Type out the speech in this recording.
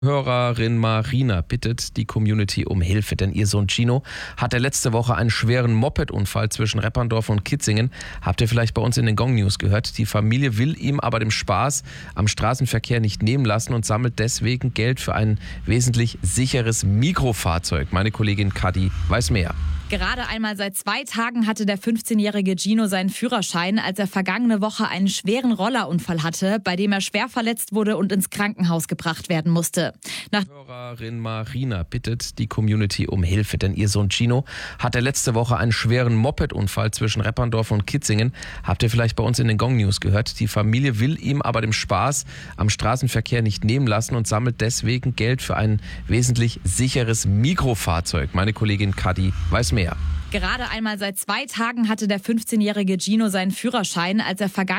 Hörerin Marina bittet die Community um Hilfe, denn ihr Sohn Gino hatte letzte Woche einen schweren Moped-Unfall zwischen Repperndorf und Kitzingen. Habt ihr vielleicht bei uns in den Gong News gehört? Die Familie will ihm aber den Spaß am Straßenverkehr nicht nehmen lassen und sammelt deswegen Geld für ein wesentlich sicheres Mikrofahrzeug. Meine Kollegin Kadi weiß mehr. Gerade einmal seit 2 Tagen hatte der 15-jährige Gino seinen Führerschein, als er vergangene Woche einen schweren Rollerunfall hatte, bei dem er schwer verletzt wurde und ins Krankenhaus gebracht werden musste. Hörerin Marina bittet die Community um Hilfe, denn ihr Sohn Gino hatte letzte Woche einen schweren Moped-Unfall zwischen Repperndorf und Kitzingen. Habt ihr vielleicht bei uns in den Gong News gehört? Die Familie will ihm aber den Spaß am Straßenverkehr nicht nehmen lassen und sammelt deswegen Geld für ein wesentlich sicheres Mikrofahrzeug. Meine Kollegin Kadi weiß mehr. Gerade einmal seit 2 Tagen hatte der 15-jährige Gino seinen Führerschein, als er vergangene